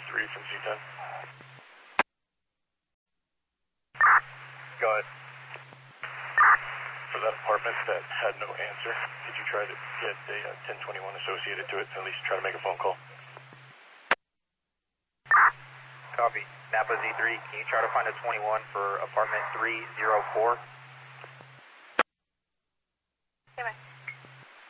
3 from Z10. Go ahead. For that apartment that had no answer, did you try to get a 1021 associated to it, at least try to make a phone call? Copy. Napa Z3, can you try to find a 21 for apartment 304? Okay, bye.